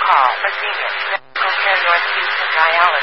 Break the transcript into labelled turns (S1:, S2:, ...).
S1: call for Zenith Medical Care North Houston Dialysis.